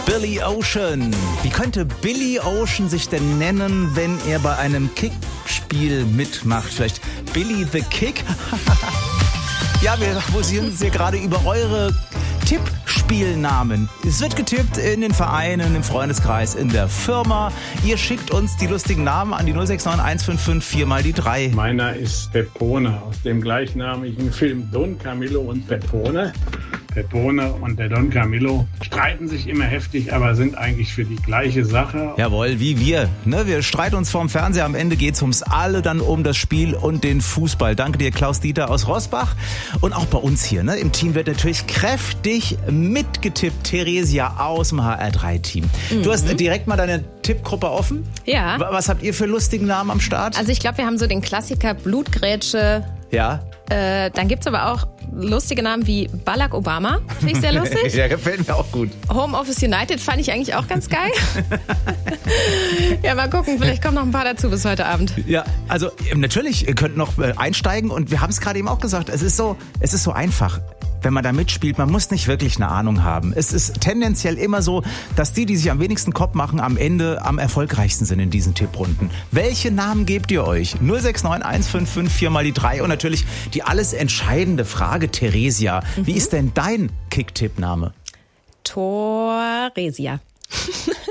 Billy Ocean. Wie könnte Billy Ocean sich denn nennen, wenn er bei einem Kickspiel mitmacht? Vielleicht Billy the Kick? Ja, wir posieren uns hier gerade über eure Tippspielnamen. Es wird getippt in den Vereinen, im Freundeskreis, in der Firma. Ihr schickt uns die lustigen Namen an die 069 155 4 mal die 3. Meiner ist Pepone aus dem gleichnamigen Film Don Camillo und Pepone. Pepone und der Don Camillo streiten sich immer heftig, aber sind eigentlich für die gleiche Sache. Jawohl, wie wir. Ne? Wir streiten uns vorm Fernseher. Am Ende geht's ums Alle, dann um das Spiel und den Fußball. Danke dir, Klaus-Dieter aus Roßbach. Und auch bei uns hier, ne? Im Team wird natürlich kräftig mitgetippt. Theresia aus dem HR3-Team. Du hast direkt mal deine Tippgruppe offen. Ja. Was habt ihr für lustigen Namen am Start? Also ich glaube, wir haben so den Klassiker Blutgrätsche. Ja. Dann gibt's aber auch lustige Namen wie Barack Obama. Finde ich sehr lustig. Ja, gefällt mir auch gut. Homeoffice United fand ich eigentlich auch ganz geil. Ja, mal gucken, vielleicht kommen noch ein paar dazu bis heute Abend. Ja, also natürlich, ihr könnt noch einsteigen und wir haben es gerade eben auch gesagt, es ist so einfach. Wenn man da mitspielt, man muss nicht wirklich eine Ahnung haben. Es ist tendenziell immer so, dass die sich am wenigsten Kopf machen, am Ende am erfolgreichsten sind in diesen Tipprunden. Welche Namen gebt ihr euch? 069 155 4 mal die 3 und natürlich die alles entscheidende Frage, Theresia. Wie ist denn dein Kick-Tipp-Name? Thoresia.